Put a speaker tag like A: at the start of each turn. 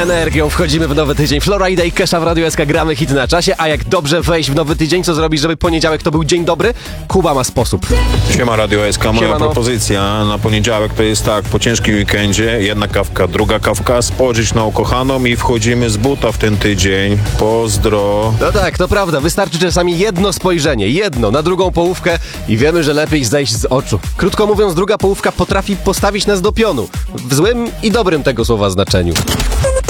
A: energią wchodzimy w nowy tydzień. Florida i Kesha w Radiu SK, gramy hit na czasie, a jak dobrze wejść w nowy tydzień, co zrobić, żeby poniedziałek to był dzień dobry? Kuba ma sposób.
B: Siema Radio SK, moja
A: Siemano.
B: propozycja na poniedziałek to jest tak, po ciężkim weekendzie, jedna kawka, druga kawka, spojrzeć na ukochaną i wchodzimy z buta w ten tydzień. Pozdro.
A: No tak, to prawda, wystarczy czasami jedno spojrzenie, jedno na drugą połówkę i wiemy, że lepiej zejść z oczu. Krótko mówiąc, druga połówka potrafi postawić nas do pionu. W złym i dobrym tego słowa znaczeniu.